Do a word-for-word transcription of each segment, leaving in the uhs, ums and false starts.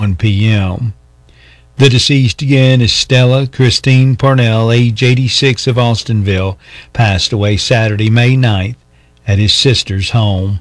one p.m. The deceased again is Stella Christine Parnell, age eighty-six, of Austinville, passed away Saturday, May ninth, at his sister's home.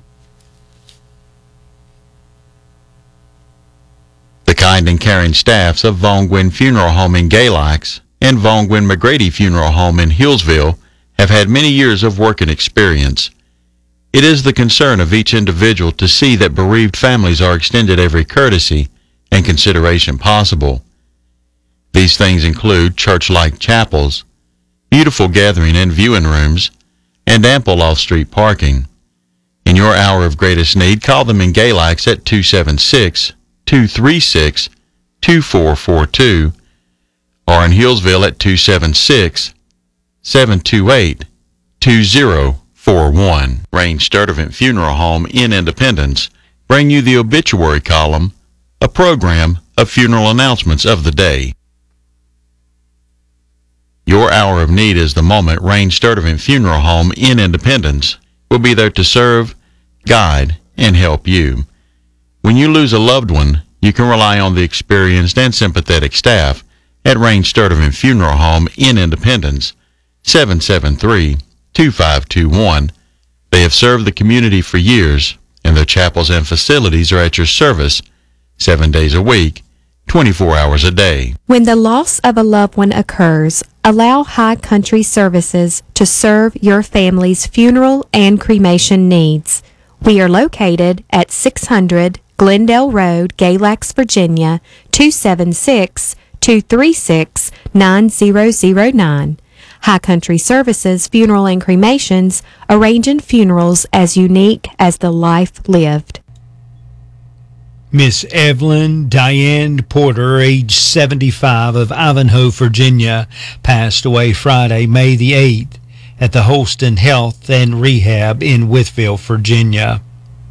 The kind and caring staffs of Vaughn Gwynn Funeral Home in Galax and Vaughn Gwynn McGrady Funeral Home in Hillsville have had many years of working experience. It is the concern of each individual to see that bereaved families are extended every courtesy and consideration possible. These things include church-like chapels, beautiful gathering and viewing rooms, and ample off-street parking. In your hour of greatest need, call them in Galax at two seven six, two three six, two four four two or in Hillsville at two seven six, seven two eight, two zero four one. Range Sturdivant Funeral Home in Independence bring you the obituary column, a program of funeral announcements of the day. Your hour of need is the moment. Range Sturdivant Funeral Home in Independence will be there to serve, guide, and help you. When you lose a loved one, you can rely on the experienced and sympathetic staff at Range Sturdivant Funeral Home in Independence, seven seven three, two five two one. They have served the community for years, and their chapels and facilities are at your service seven days a week, twenty-four hours a day. When the loss of a loved one occurs, allow High Country Services to serve your family's funeral and cremation needs. We are located at six hundred Glendale Road, Galax, Virginia, two seven six, two three six, nine zero zero nine. High Country Services Funeral and Cremations, arranging funerals as unique as the life lived. Miss Evelyn Diane Porter, age seventy-five, of Ivanhoe, Virginia, passed away Friday, May the eighth, at the Holston Health and Rehab in Wytheville, Virginia.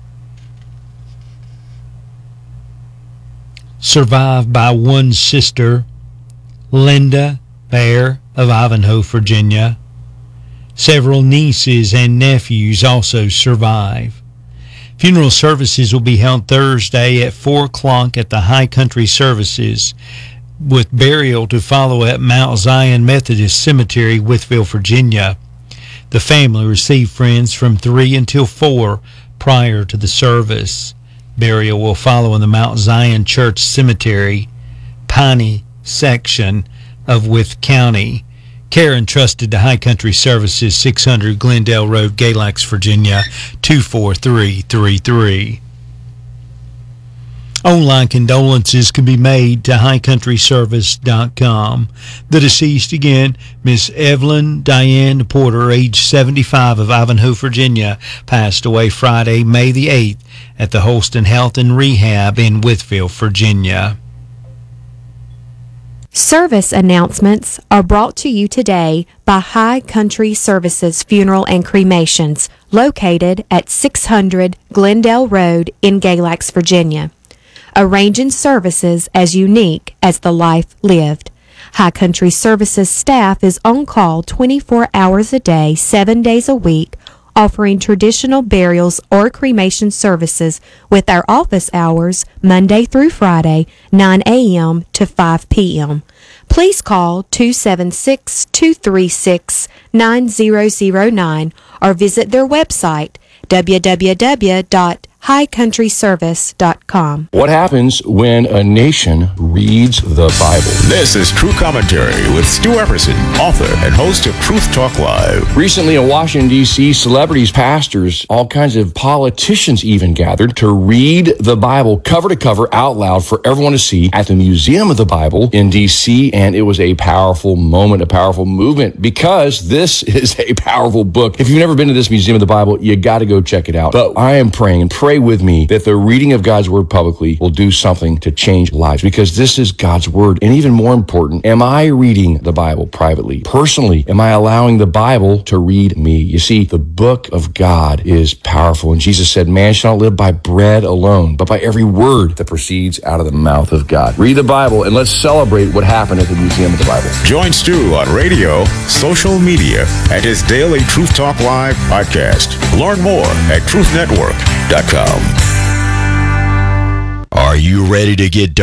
Survived by one sister, Linda Bear of Ivanhoe, Virginia. Several nieces and nephews also survive. Funeral services will be held Thursday at four o'clock at the High Country Services, with burial to follow at Mount Zion Methodist Cemetery, Wytheville, Virginia. The family received friends from three until four prior to the service. Burial will follow in the Mount Zion Church Cemetery, Piney section of Wythe County. Care entrusted to High Country Services, six hundred Glendale Road, Galax, Virginia, two four three three three. Online condolences can be made to high country service dot com. The deceased again, Miss Evelyn Diane Porter, age seventy-five, of Ivanhoe, Virginia, passed away Friday, May the eighth, at the Holston Health and Rehab in Wytheville, Virginia. Service announcements are brought to you today by High Country Services Funeral and Cremations, located at six hundred Glendale Road in Galax, Virginia. Arranging services as unique as the life lived. High Country Services staff is on call twenty-four hours a day, seven days a week, offering traditional burials or cremation services with our office hours Monday through Friday, nine a.m. to five p.m. Please call two seven six, two three six, nine zero zero nine or visit their website, w w w dot high country service dot com. What happens when a nation reads the Bible? This is True Commentary with Stu Epperson, author and host of Truth Talk Live. Recently in Washington, D C, celebrities, pastors, all kinds of politicians even gathered to read the Bible cover to cover out loud for everyone to see at the Museum of the Bible in D C, and it was a powerful moment, a powerful movement, because this is a powerful book. If you've never been to this Museum of the Bible, you got to go check it out. But I am praying and praying Pray with me that the reading of God's Word publicly will do something to change lives, because this is God's Word. And even more important, am I reading the Bible privately? Personally, am I allowing the Bible to read me? You see, the book of God is powerful. And Jesus said, man shall not live by bread alone, but by every word that proceeds out of the mouth of God. Read the Bible, and let's celebrate what happened at the Museum of the Bible. Join Stu on radio, social media, and his daily Truth Talk Live podcast. Learn more at truth network dot com. Are you ready to get